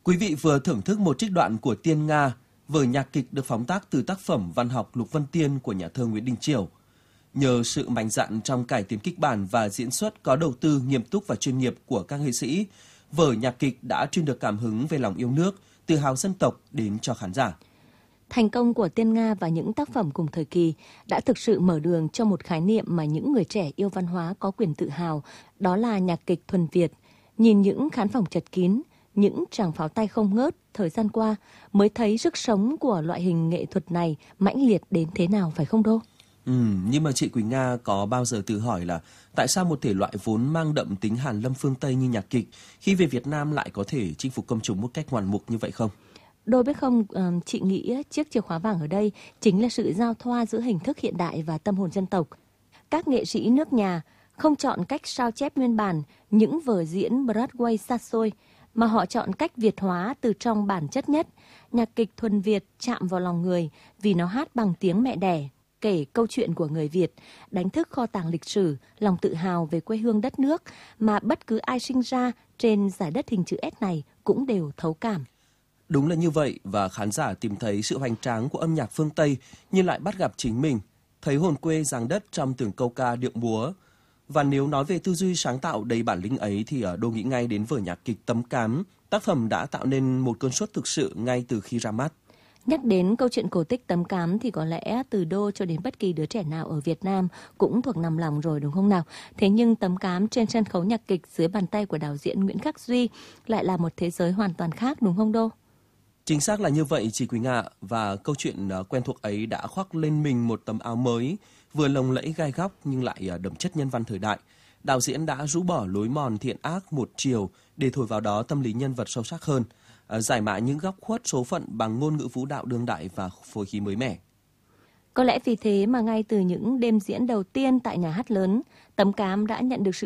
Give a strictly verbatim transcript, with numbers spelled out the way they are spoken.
Quý vị vừa thưởng thức một trích đoạn của Tiên Nga, vở nhạc kịch được phóng tác từ tác phẩm văn học Lục Vân Tiên của nhà thơ Nguyễn Đình Chiểu. Nhờ sự mạnh dạn trong cải tiến kịch bản và diễn xuất có đầu tư nghiêm túc và chuyên nghiệp của các nghệ sĩ, vở nhạc kịch đã truyền được cảm hứng về lòng yêu nước, tự hào dân tộc đến cho khán giả. Thành công của Tiên Nga và những tác phẩm cùng thời kỳ đã thực sự mở đường cho một khái niệm mà những người trẻ yêu văn hóa có quyền tự hào, đó là nhạc kịch thuần Việt. Nhìn những khán phòng chật kín, những tràng pháo tay không ngớt thời gian qua mới thấy sức sống của loại hình nghệ thuật này mãnh liệt đến thế nào, phải không Đô? Ừ, nhưng mà chị Quỳnh Nga có bao giờ tự hỏi là tại sao một thể loại vốn mang đậm tính hàn lâm phương Tây như nhạc kịch khi về Việt Nam lại có thể chinh phục công chúng một cách ngoạn mục như vậy không? Đôi biết không, chị nghĩ chiếc chìa khóa vàng ở đây chính là sự giao thoa giữa hình thức hiện đại và tâm hồn dân tộc. Các nghệ sĩ nước nhà không chọn cách sao chép nguyên bản những vở diễn Broadway xa xôi, mà họ chọn cách Việt hóa từ trong bản chất nhất. Nhạc kịch thuần Việt chạm vào lòng người vì nó hát bằng tiếng mẹ đẻ, kể câu chuyện của người Việt, đánh thức kho tàng lịch sử, lòng tự hào về quê hương đất nước mà bất cứ ai sinh ra trên giải đất hình chữ S này cũng đều thấu cảm. Đúng là như vậy, và khán giả tìm thấy sự hoành tráng của âm nhạc phương Tây nhưng lại bắt gặp chính mình, thấy hồn quê giáng đất trong từng câu ca điệu múa. Và nếu nói về tư duy sáng tạo đầy bản lĩnh ấy thì Đô nghĩ ngay đến vở nhạc kịch Tấm Cám, tác phẩm đã tạo nên một cơn sốt thực sự ngay từ khi ra mắt. Nhắc đến câu chuyện cổ tích Tấm Cám thì có lẽ từ Đô cho đến bất kỳ đứa trẻ nào ở Việt Nam cũng thuộc nằm lòng rồi, đúng không nào? Thế nhưng Tấm Cám trên sân khấu nhạc kịch dưới bàn tay của đạo diễn Nguyễn Khắc Duy lại là một thế giới hoàn toàn khác, đúng không Đô? Chính xác là như vậy chị Quỳnh ạ, và câu chuyện quen thuộc ấy đã khoác lên mình một tấm áo mới, vừa lồng lẫy gai góc nhưng lại đậm chất nhân văn thời đại. Đạo diễn đã rũ bỏ lối mòn thiện ác một chiều để thổi vào đó tâm lý nhân vật sâu sắc hơn, giải mã những góc khuất số phận bằng ngôn ngữ vũ đạo đương đại và phối khí mới mẻ. Có lẽ vì thế mà ngay từ những đêm diễn đầu tiên tại nhà hát lớn, Tấm Cám đã nhận được sự